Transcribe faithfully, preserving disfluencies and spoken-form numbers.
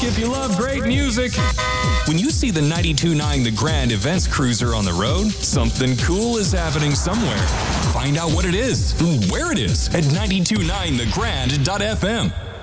if you love great music. When you see the ninety-two point nine The Grand Events Cruiser on the road, something cool is happening somewhere. Find out what it is and where it is at ninety-two point nine the grand dot f m.